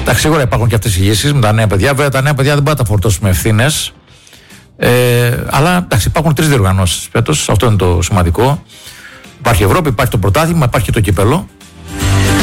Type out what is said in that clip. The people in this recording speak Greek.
Εντάξει, σίγουρα υπάρχουν και αυτές οι ηγήσεις με τα νέα παιδιά. Βέβαια, τα νέα παιδιά δεν μπορούμε να τα φορτώσουμε ευθύνες. Αλλά εντάξει, υπάρχουν 3 διοργανώσεις φέτος. Αυτό είναι το σημαντικό. Υπάρχει η Ευρώπη, υπάρχει το πρωτάθλημα, υπάρχει και το κύπελο.